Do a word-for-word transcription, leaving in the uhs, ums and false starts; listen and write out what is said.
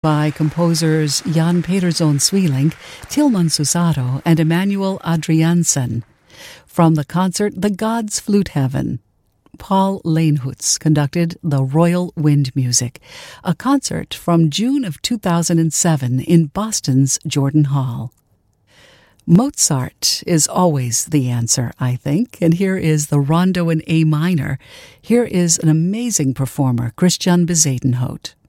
by composers Jan Pedersen Sweelinck, Tilman Susato, and Emmanuel Adriansen. From the concert The Gods Flute Heaven, Paul Leinhutz conducted the Royal Wind Music, a concert from June of two thousand seven in Boston's Jordan Hall. Mozart is always the answer, I think, and here is the Rondo in A minor. Here is an amazing performer, Christian Bezuidenhout.